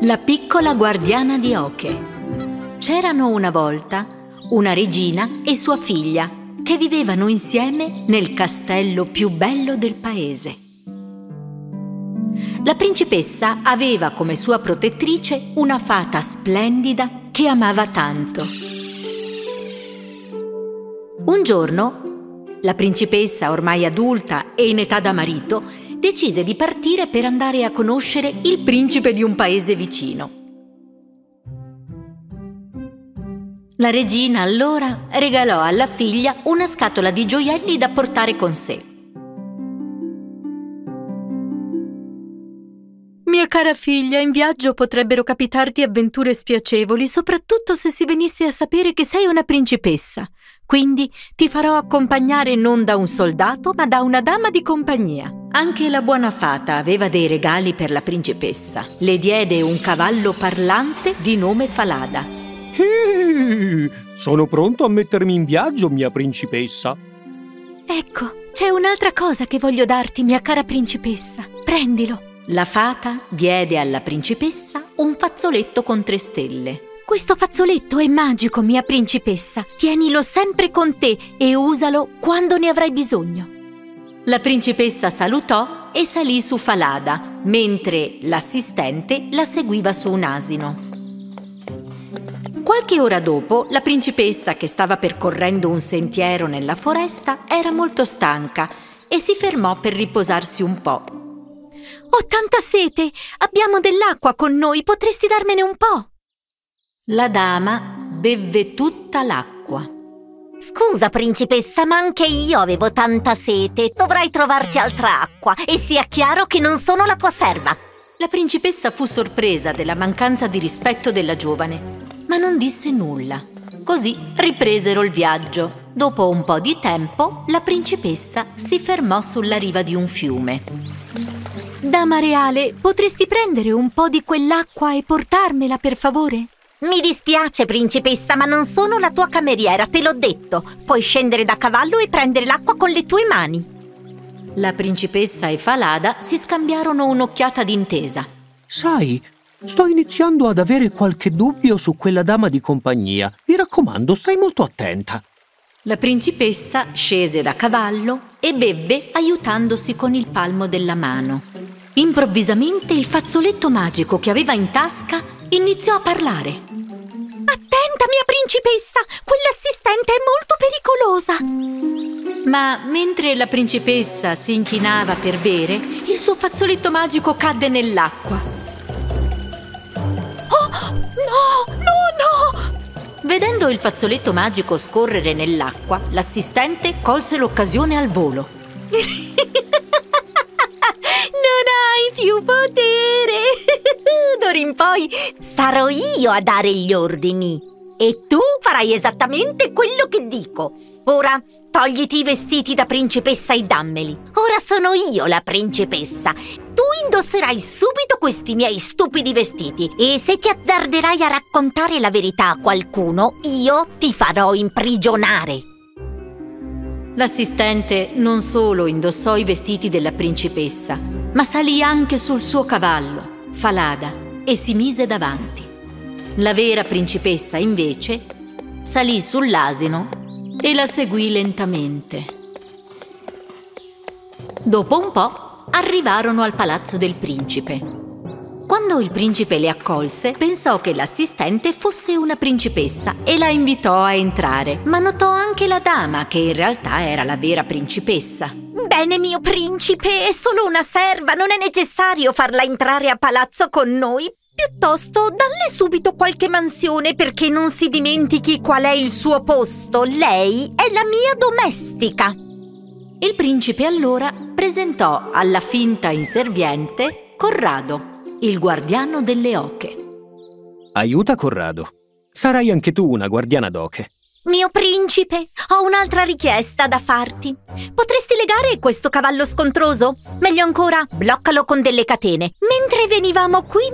La piccola guardiana di oche. C'erano una volta una regina e sua figlia che vivevano insieme nel castello più bello del paese. La principessa aveva come sua protettrice una fata splendida che amava tanto. Un giorno, la principessa, ormai adulta e in età da marito, decise di partire per andare a conoscere il principe di un paese vicino. La regina allora regalò alla figlia una scatola di gioielli da portare con sé. Mia cara figlia, in viaggio potrebbero capitarti avventure spiacevoli, soprattutto se si venisse a sapere che sei una principessa. Quindi ti farò accompagnare non da un soldato, ma da una dama di compagnia. Anche la buona fata aveva dei regali per la principessa. Le diede un cavallo parlante di nome Falada. Sono pronto a mettermi in viaggio, mia principessa. Ecco, c'è un'altra cosa che voglio darti, mia cara principessa. Prendilo. La fata diede alla principessa un fazzoletto con 3 stelle. Questo fazzoletto è magico, mia principessa. Tienilo sempre con te e usalo quando ne avrai bisogno. La principessa salutò e salì su Falada, mentre l'assistente la seguiva su un asino. Qualche ora dopo, la principessa, che stava percorrendo un sentiero nella foresta, era molto stanca e si fermò per riposarsi un po'. Ho tanta sete! Abbiamo dell'acqua con noi, potresti darmene un po'? La dama bevve tutta l'acqua. Scusa, principessa, ma anche io avevo tanta sete. Dovrai trovarti altra acqua e sia chiaro che non sono la tua serva. La principessa fu sorpresa della mancanza di rispetto della giovane, ma non disse nulla. Così ripresero il viaggio. Dopo un po' di tempo, la principessa si fermò sulla riva di un fiume. Dama reale, potresti prendere un po' di quell'acqua e portarmela, per favore? Mi dispiace, principessa, ma non sono la tua cameriera, te l'ho detto. Puoi scendere da cavallo e prendere l'acqua con le tue mani. La principessa e Falada si scambiarono un'occhiata d'intesa. Sai, sto iniziando ad avere qualche dubbio su quella dama di compagnia. Mi raccomando, stai molto attenta. La principessa scese da cavallo e bevve aiutandosi con il palmo della mano. Improvvisamente il fazzoletto magico che aveva in tasca iniziò a parlare. Attenta, mia principessa! Quell'assistente è molto pericolosa! Ma mentre la principessa si inchinava per bere, il suo fazzoletto magico cadde nell'acqua. Oh, no, no, no! Vedendo il fazzoletto magico scorrere nell'acqua, l'assistente colse l'occasione al volo. Non hai più potere! D'ora in poi sarò io a dare gli ordini e tu farai esattamente quello che dico. Ora togliti i vestiti da principessa e dammeli. Ora sono io la principessa. Tu indosserai subito questi miei stupidi vestiti e se ti azzarderai a raccontare la verità a qualcuno, io ti farò imprigionare. L'assistente non solo indossò i vestiti della principessa, ma salì anche sul suo cavallo, Falada, e si mise davanti. La vera principessa, invece, salì sull'asino e la seguì lentamente. Dopo un po' arrivarono al palazzo del principe. Quando il principe le accolse, pensò che l'assistente fosse una principessa e la invitò a entrare, ma notò anche la dama, che in realtà era la vera principessa. Bene, mio principe, è solo una serva, non è necessario farla entrare a palazzo con noi. Piuttosto, dalle subito qualche mansione perché non si dimentichi qual è il suo posto. Lei è la mia domestica. Il principe allora presentò alla finta inserviente Corrado, il guardiano delle oche. Aiuta Corrado. Sarai anche tu una guardiana d'oche. Mio principe, ho un'altra richiesta da farti. Potresti legare questo cavallo scontroso? Meglio ancora, bloccalo con delle catene. Mentre venivamo qui